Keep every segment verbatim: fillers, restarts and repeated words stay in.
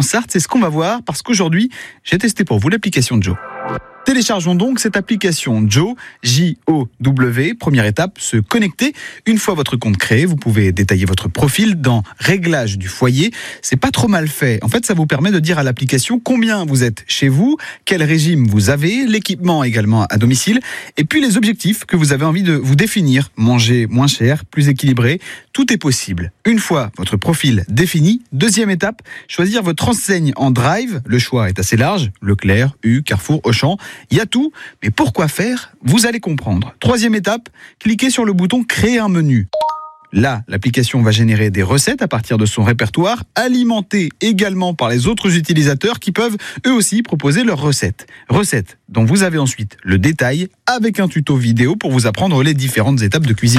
Sarthe. C'est ce qu'on va voir parce qu'aujourd'hui, j'ai testé pour vous l'application Joe. Téléchargeons donc cette application Joe, J O W. Première étape, se connecter. Une fois votre compte créé, vous pouvez détailler votre profil dans Réglages du foyer. C'est pas trop mal fait. En fait, ça vous permet de dire à l'application combien vous êtes chez vous, quel régime vous avez, l'équipement également à domicile, et puis les objectifs que vous avez envie de vous définir. Manger moins cher, plus équilibré, tout est possible. Une fois votre profil défini, deuxième étape, choisir votre enseigne en drive. Le choix est assez large, Leclerc, U, Carrefour, Auchan. Il y a tout, mais pourquoi faire ? Vous allez comprendre. Troisième étape, cliquez sur le bouton « Créer un menu ». Là, l'application va générer des recettes à partir de son répertoire, alimentées également par les autres utilisateurs qui peuvent eux aussi proposer leurs recettes. Recettes dont vous avez ensuite le détail avec un tuto vidéo pour vous apprendre les différentes étapes de cuisine.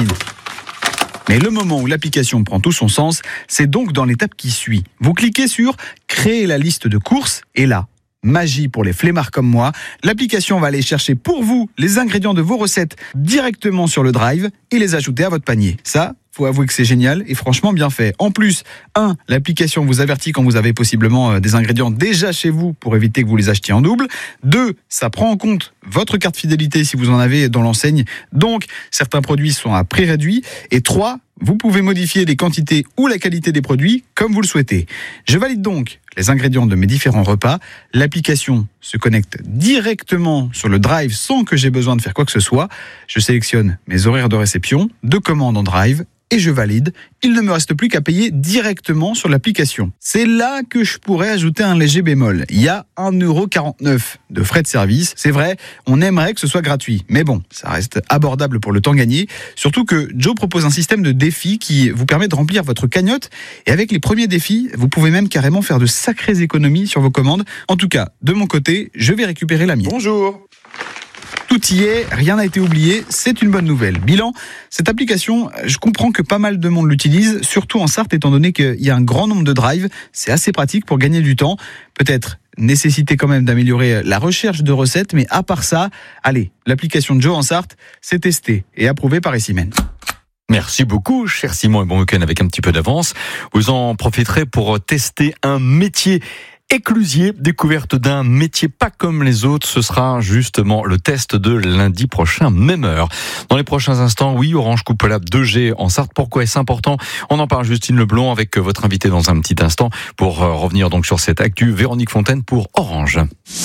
Mais le moment où l'application prend tout son sens, c'est donc dans l'étape qui suit. Vous cliquez sur « Créer la liste de courses » et là, magie pour les flemmards comme moi, l'application va aller chercher pour vous les ingrédients de vos recettes directement sur le drive et les ajouter à votre panier. Ça, faut avouer que c'est génial et franchement bien fait. En plus, un, l'application vous avertit quand vous avez possiblement des ingrédients déjà chez vous pour éviter que vous les achetiez en double. Deux, ça prend en compte votre carte fidélité si vous en avez dans l'enseigne. Donc, certains produits sont à prix réduit. Et trois, vous pouvez modifier les quantités ou la qualité des produits comme vous le souhaitez. Je valide donc les ingrédients de mes différents repas. L'application se connecte directement sur le drive sans que j'ai besoin de faire quoi que ce soit. Je sélectionne mes horaires de réception, de commande en drive et je valide. Il ne me reste plus qu'à payer directement sur l'application. C'est là que je pourrais ajouter un léger bémol. Il y a un euro quarante-neuf de frais de service. C'est vrai, on aimerait que ce soit gratuit. Mais bon, ça reste abordable pour le temps gagné. Surtout que Joe propose un système de défis qui vous permet de remplir votre cagnotte. Et avec les premiers défis, vous pouvez même carrément faire de sacrées économies sur vos commandes. En tout cas, de mon côté, je vais récupérer la mienne. Bonjour. Tout y est, rien n'a été oublié, c'est une bonne nouvelle. Bilan, cette application, je comprends que pas mal de monde l'utilise, surtout en Sarthe, étant donné qu'il y a un grand nombre de drives. C'est assez pratique pour gagner du temps. Peut-être nécessité quand même d'améliorer la recherche de recettes, mais à part ça, allez, l'application de Joe en Sarthe, c'est testé et approuvé par Essimène. Merci beaucoup, cher Simon, et bon week-end avec un petit peu d'avance. Vous en profiterez pour tester un métier éclusier, découverte d'un métier pas comme les autres. Ce sera justement le test de lundi prochain, même heure. Dans les prochains instants, oui, Orange coupe la deux G en Sarthe. Pourquoi est-ce important ? On en parle Justine Leblond avec votre invité dans un petit instant pour revenir donc sur cette actu. Véronique Fontaine pour Orange.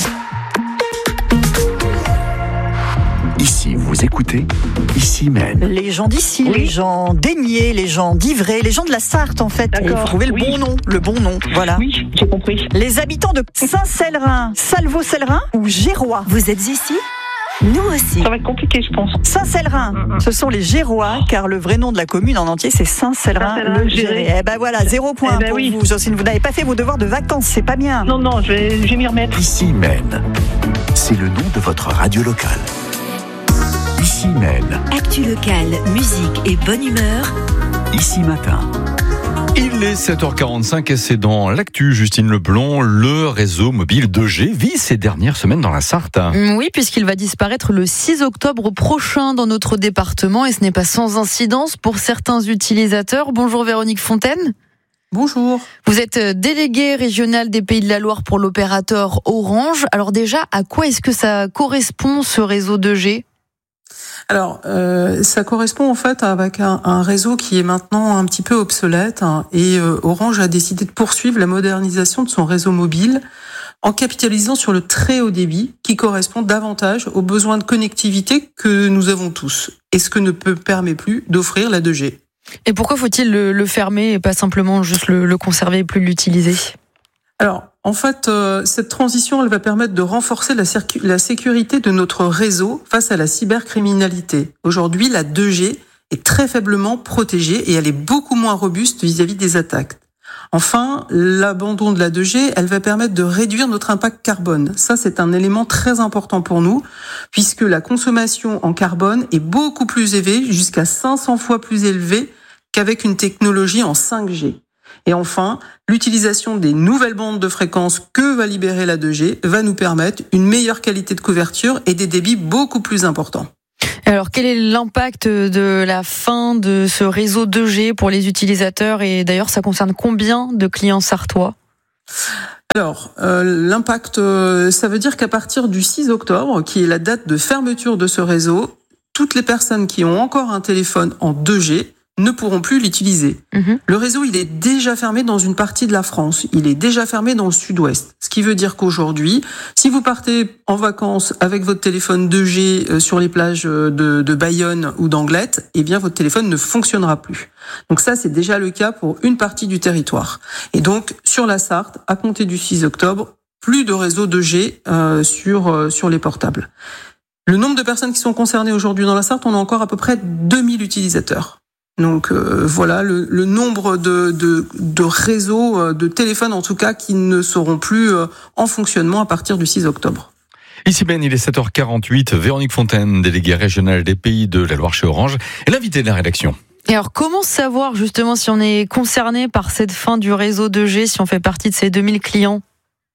Ici, vous écoutez, ici même. Les gens d'ici, oui. Les gens d'Aigné, les gens d'Ivray, les gens de la Sarthe en fait. Il faut trouver le oui. bon nom, le bon nom, voilà. Oui, j'ai compris. Les habitants de Saint-Célerin, Salvaux-Célerin ou Gérois. Vous êtes ici ? Nous aussi. Ça va être compliqué, je pense. Saint-Célerin, ce sont les Gérois, car le vrai nom de la commune en entier, c'est Saint-Célerin-le-Géré. Eh ben voilà, zéro point eh ben pour oui. vous, Jocelyne. Vous n'avez pas fait vos devoirs de vacances, c'est pas bien. Non, non, je vais, je vais m'y remettre. Ici Maine, c'est le nom de votre radio locale. Ici Maine. Actu locale, musique et bonne humeur. Ici Matin. Il est sept heures quarante-cinq et c'est dans l'actu, Justine Leblond. Le réseau mobile deux G vit ces dernières semaines dans la Sarthe. Oui, puisqu'il va disparaître le six octobre prochain dans notre département et ce n'est pas sans incidence pour certains utilisateurs. Bonjour Véronique Fontaine. Bonjour. Vous êtes déléguée régionale des Pays de la Loire pour l'opérateur Orange. Alors déjà, à quoi est-ce que ça correspond ce réseau deux G ? Alors, euh, ça correspond en fait avec un, un réseau qui est maintenant un petit peu obsolète hein, et euh, Orange a décidé de poursuivre la modernisation de son réseau mobile en capitalisant sur le très haut débit qui correspond davantage aux besoins de connectivité que nous avons tous et ce que ne peut permet plus d'offrir la deux G. Et pourquoi faut-il le, le fermer et pas simplement juste le, le conserver et plus l'utiliser ? Alors, en fait, euh, cette transition, elle va permettre de renforcer la, circu- la sécurité de notre réseau face à la cybercriminalité. Aujourd'hui, la deux G est très faiblement protégée et elle est beaucoup moins robuste vis-à-vis des attaques. Enfin, l'abandon de la deux G, elle va permettre de réduire notre impact carbone. Ça, c'est un élément très important pour nous, puisque la consommation en carbone est beaucoup plus élevée, jusqu'à cinq cents fois plus élevée qu'avec une technologie en cinq G. Et enfin, l'utilisation des nouvelles bandes de fréquences que va libérer la deux G va nous permettre une meilleure qualité de couverture et des débits beaucoup plus importants. Alors, quel est l'impact de la fin de ce réseau deux G pour les utilisateurs ? Et d'ailleurs, ça concerne combien de clients sartois ? Alors, euh, l'impact, euh, ça veut dire qu'à partir du six octobre, qui est la date de fermeture de ce réseau, toutes les personnes qui ont encore un téléphone en deux G ne pourront plus l'utiliser. Mmh. Le réseau, il est déjà fermé dans une partie de la France. Il est déjà fermé dans le sud-ouest. Ce qui veut dire qu'aujourd'hui, si vous partez en vacances avec votre téléphone deux G sur les plages de, de Bayonne ou d'Anglet, eh bien, votre téléphone ne fonctionnera plus. Donc ça, c'est déjà le cas pour une partie du territoire. Et donc, sur la Sarthe, à compter du six octobre, plus de réseau deux G euh, sur, euh, sur les portables. Le nombre de personnes qui sont concernées aujourd'hui dans la Sarthe, on a encore à peu près deux mille utilisateurs. Donc euh, voilà le, le nombre de, de, de réseaux, de téléphones en tout cas, qui ne seront plus euh, en fonctionnement à partir du six octobre. Ici Ben, il est sept heures quarante-huit. Véronique Fontaine, déléguée régionale des Pays de la Loire chez Orange, est l'invitée de la rédaction. Et alors, comment savoir justement si on est concerné par cette fin du réseau deux G, si on fait partie de ces deux mille clients ?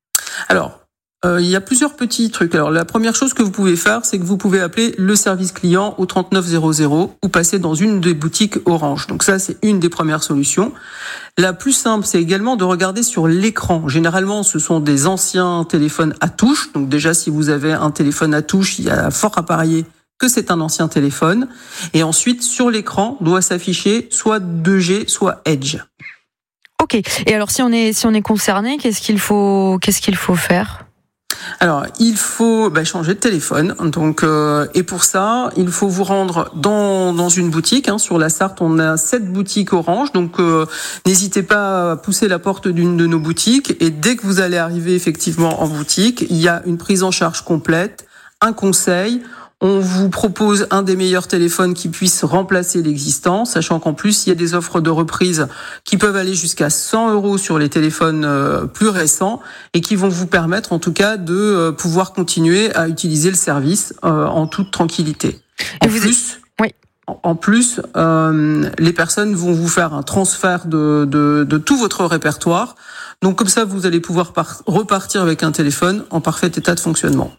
Alors, Euh, il y a plusieurs petits trucs. Alors, la première chose que vous pouvez faire, c'est que vous pouvez appeler le service client au trente-neuf zéro zéro ou passer dans une des boutiques Orange. Donc ça, c'est une des premières solutions. La plus simple, c'est également de regarder sur l'écran. Généralement, ce sont des anciens téléphones à touche. Donc déjà, si vous avez un téléphone à touche, il y a fort à parier que c'est un ancien téléphone. Et ensuite, sur l'écran, doit s'afficher soit deux G, soit Edge. Ok. Et alors, si on est, si on est concerné, qu'est-ce qu'il faut, qu'est-ce qu'il faut faire ? Alors, il faut bah, changer de téléphone. Donc, euh, et pour ça, il faut vous rendre dans dans une boutique. Hein. Sur la Sarthe, on a sept boutiques Orange. Donc, euh, n'hésitez pas à pousser la porte d'une de nos boutiques. Et dès que vous allez arriver effectivement en boutique, il y a une prise en charge complète, un conseil. On vous propose un des meilleurs téléphones qui puisse remplacer l'existant, sachant qu'en plus, il y a des offres de reprise qui peuvent aller jusqu'à cent euros sur les téléphones plus récents et qui vont vous permettre, en tout cas, de pouvoir continuer à utiliser le service en toute tranquillité. En et vous plus, êtes... oui. En plus, euh, les personnes vont vous faire un transfert de, de, de tout votre répertoire. Donc, comme ça, vous allez pouvoir par- repartir avec un téléphone en parfait état de fonctionnement.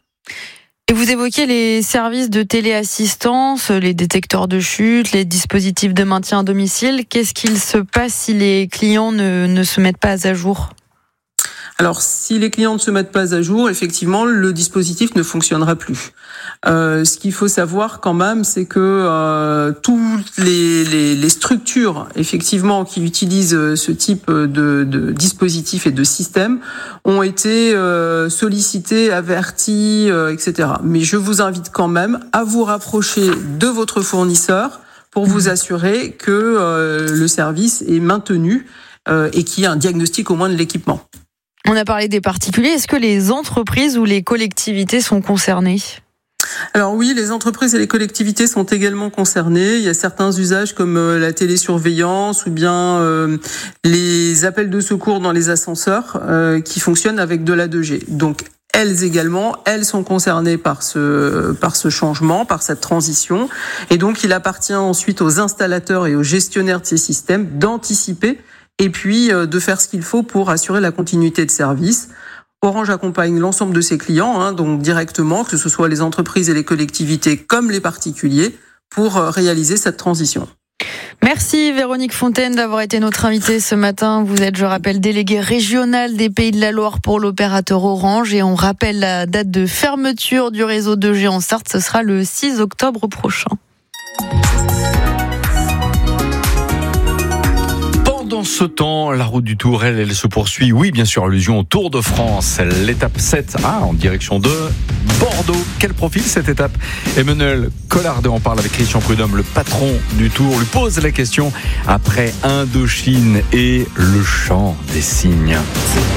Et vous évoquiez les services de téléassistance, les détecteurs de chute, les dispositifs de maintien à domicile. Qu'est-ce qu'il se passe si les clients ne, ne se mettent pas à jour ? Alors, si les clients ne se mettent pas à jour, effectivement, le dispositif ne fonctionnera plus. Euh, ce qu'il faut savoir quand même, c'est que euh, toutes les, les, les structures, effectivement, qui utilisent ce type de, de dispositif et de système ont été euh, sollicitées, averties, euh, et cetera. Mais je vous invite quand même à vous rapprocher de votre fournisseur pour vous assurer que euh, le service est maintenu euh, et qu'il y ait un diagnostic au moins de l'équipement. On a parlé des particuliers. Est-ce que les entreprises ou les collectivités sont concernées ? Alors oui, les entreprises et les collectivités sont également concernées. Il y a certains usages comme la télésurveillance ou bien euh, les appels de secours dans les ascenseurs euh, qui fonctionnent avec de la deux G. Donc elles également, elles sont concernées par ce par ce changement, par cette transition. Et donc il appartient ensuite aux installateurs et aux gestionnaires de ces systèmes d'anticiper et puis de faire ce qu'il faut pour assurer la continuité de service. Orange accompagne l'ensemble de ses clients, hein, donc directement, que ce soit les entreprises et les collectivités comme les particuliers, pour réaliser cette transition. Merci Véronique Fontaine d'avoir été notre invitée ce matin. Vous êtes, je rappelle, déléguée régionale des Pays de la Loire pour l'opérateur Orange et on rappelle la date de fermeture du réseau deux G en Sarthe, ce sera le six octobre prochain. Dans ce temps, la route du Tour, elle, elle se poursuit. Oui, bien sûr, allusion au Tour de France. L'étape sept, ah, en direction de Bordeaux. Quel profil cette étape ? Emmanuel Collardet en parle avec Christian Prudhomme, le patron du Tour, lui pose la question après Indochine et le chant des cygnes.